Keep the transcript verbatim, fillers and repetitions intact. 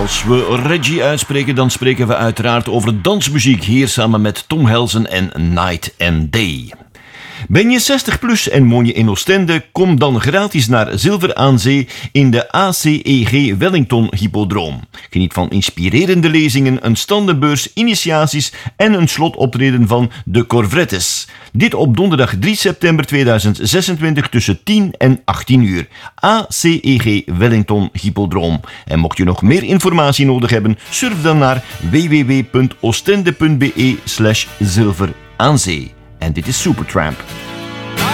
Als we Reggie uitspreken, dan spreken we uiteraard over dansmuziek. Hier samen met Tom Helsen en Night and Day. Ben je zestig plus en woon je in Oostende? Kom dan gratis naar Zilver aan Zee in de A C E G Wellington Hippodroom. Geniet van inspirerende lezingen, een standenbeurs, initiaties en een slotoptreden van de Corvrettes. Dit op donderdag drie september tweeduizend zesentwintig tussen tien en achttien uur. A C E G Wellington Hippodroom. En mocht je nog meer informatie nodig hebben, surf dan naar w w w punt oostende punt b e slash zilver aan zee. En dit is Supertramp.